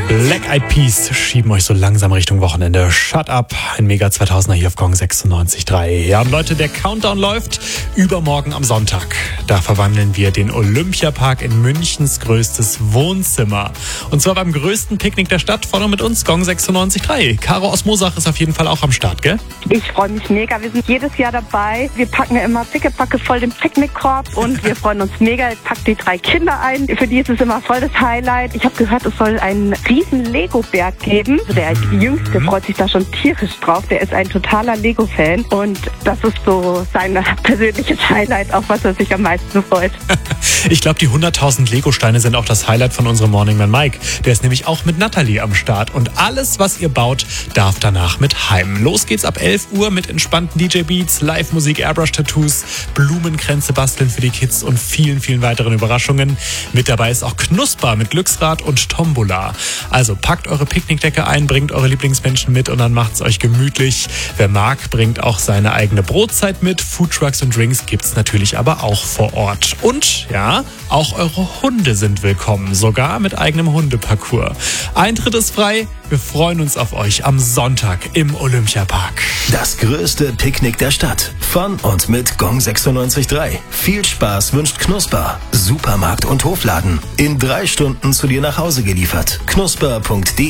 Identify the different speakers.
Speaker 1: Black Eyed Peas schieben euch so langsam Richtung Wochenende. Shut up, ein Mega 2000er hier auf Gong 96.3. Ja, und Leute, der Countdown läuft übermorgen am Sonntag. Da verwandeln wir den Olympiapark in Münchens größtes Wohnzimmer. Und zwar beim größten Picknick der Stadt. Vorne mit uns, Gong 96.3. Caro aus Mosach ist auf jeden Fall auch am Start, gell?
Speaker 2: Ich freue mich mega. Wir sind jedes Jahr dabei. Wir packen ja immer pickepacke voll den Picknickkorb und wir freuen uns mega. Ich pack die 3 Kinder ein. Für die ist es immer voll das Highlight. Ich habe gehört, es soll einen riesen Lego-Berg geben. Also der Jüngste freut sich da schon tierisch drauf. Der ist ein totaler Lego-Fan und das ist so sein persönliches Highlight, auf was er sich am meisten freut.
Speaker 1: Ich glaube, die 100.000 Lego-Steine sind auch das Highlight von unserem Morning Man Mike. Der ist nämlich auch mit Natalie am Start und alles, was ihr baut, darf danach mit heim. Los geht's ab 11 Uhr mit entspannten DJ-Beats, Live-Musik, Airbrush-Tattoos, Blumenkränze basteln für die Kids und vielen, vielen weiteren Überraschungen. Mit dabei ist auch Knusper mit Glücksrad und Tombola. Also packt eure Picknickdecke ein, bringt eure Lieblingsmenschen mit und dann macht's euch gemütlich. Wer mag, bringt auch seine eigene Brotzeit mit. Foodtrucks und Drinks gibt's natürlich aber auch vor Ort. Und ja, auch eure Hunde sind willkommen, sogar mit eigenem Hundeparcours. Eintritt ist frei. Wir freuen uns auf euch am Sonntag im Olympiapark.
Speaker 3: Das größte Picknick der Stadt. Von und mit Gong 96.3. Viel Spaß wünscht Knusper. Supermarkt und Hofladen. In 3 Stunden zu dir nach Hause geliefert. knusper.de